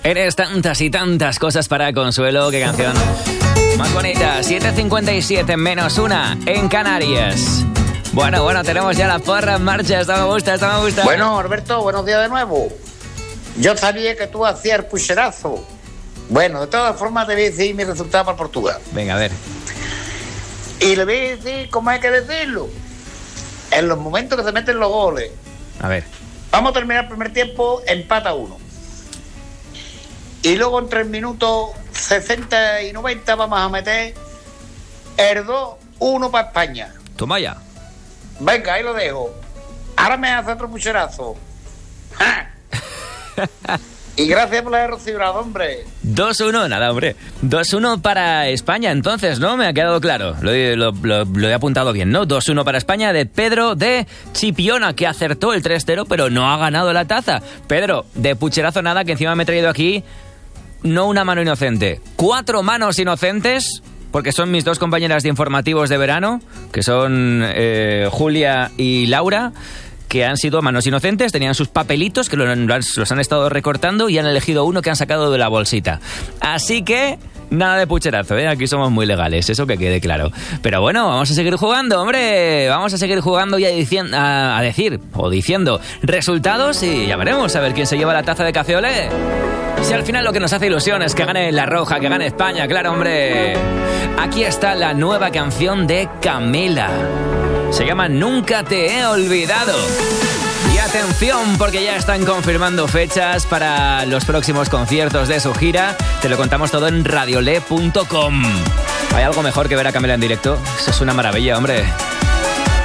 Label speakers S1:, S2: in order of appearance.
S1: Eres tantas y tantas cosas para Consuelo. Qué canción más bonita. 7:57 menos 1 en Canarias. Bueno, tenemos ya la porra en marcha. Esto me gusta.
S2: Bueno, Alberto, buenos días de nuevo. Yo sabía que tú hacías el pucherazo. Bueno, de todas formas te voy a decir mi resultado para Portugal.
S1: Venga, a ver.
S2: Y le voy a decir cómo hay que decirlo. En los momentos que se meten los goles.
S1: A ver.
S2: Vamos a terminar el primer tiempo, empata 1. Y luego en 3 minutos 60 y 90 vamos a meter el 2-1 para España.
S1: Toma ya.
S2: Venga, ahí lo dejo. Ahora me hace otro pucherazo. Y gracias por haber recibido, hombre.
S1: 2-1, nada, hombre. 2-1 para España, entonces, ¿no? Me ha quedado claro. Lo he apuntado bien, ¿no? 2-1 para España de Pedro de Chipiona, que acertó el 3-0, pero no ha ganado la taza. Pedro, de pucherazo nada, que encima me he traído aquí no una mano inocente, 4 manos inocentes, porque son mis 2 compañeras de informativos de verano, que son Julia y Laura, que han sido manos inocentes, tenían sus papelitos que los han estado recortando y han elegido uno que han sacado de la bolsita. Así que nada de pucherazo, ¿eh? Aquí somos muy legales, eso que quede claro. Pero bueno, vamos a seguir jugando, hombre. Vamos a seguir jugando y diciendo resultados y ya veremos a ver quién se lleva la taza de café olé. Si al final lo que nos hace ilusión es que gane la roja, que gane España, claro, hombre. Aquí está la nueva canción de Camila. Se llama Nunca te he olvidado. Y atención, porque ya están confirmando fechas para los próximos conciertos de su gira. Te lo contamos todo en radiole.com. ¿Hay algo mejor que ver a Camila en directo? Eso es una maravilla, hombre.